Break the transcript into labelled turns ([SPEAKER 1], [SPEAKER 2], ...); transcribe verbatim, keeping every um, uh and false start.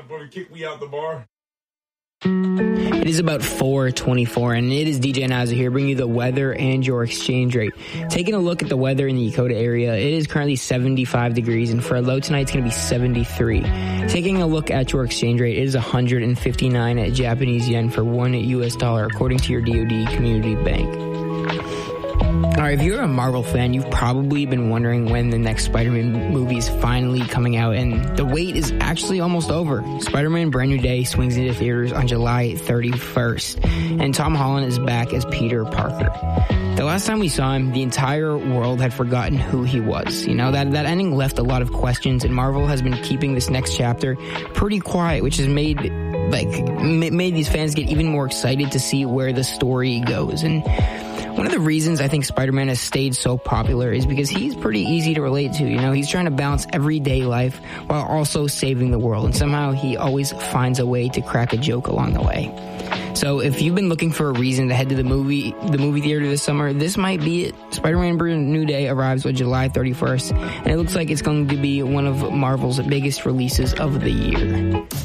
[SPEAKER 1] before they kick me out the bar.
[SPEAKER 2] It is about four twenty-four, and it is D J Naza here, bringing you the weather and your exchange rate. Taking a look at the weather in the Dakota area, it is currently seventy-five degrees, and for a low tonight, it's going to be seventy-three. Taking a look at your exchange rate, it is one hundred fifty-nine Japanese yen for one U S dollar, according to your D O D Community Bank. All right, if you're a Marvel fan, you've probably been wondering when the next Spider-Man movie is finally coming out, and the wait is actually almost over. Spider-Man Brand New Day swings into theaters on July thirty-first, and Tom Holland is back as Peter Parker. The last time we saw him, the entire world had forgotten who he was. You know, that, that ending left a lot of questions, and Marvel has been keeping this next chapter pretty quiet, which has made, like, made these fans get even more excited to see where the story goes. And one of the reasons I think Spider-Man has stayed so popular is because he's pretty easy to relate to. You know, he's trying to balance everyday life while also saving the world, and somehow he always finds a way to crack a joke along the way. So if you've been looking for a reason to head to the movie the movie theater this summer, this might be it. Spider-Man Brand New Day arrives on July thirty-first, and it looks like it's going to be one of Marvel's biggest releases of the year.